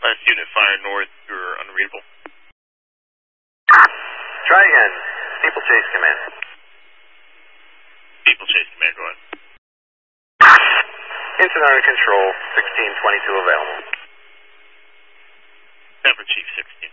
Last unit, fire north, you're unreadable. Try again. Steeplechase Command. Steeplechase Command, go ahead. Incident under control, 1622 available. Denver Chief 16.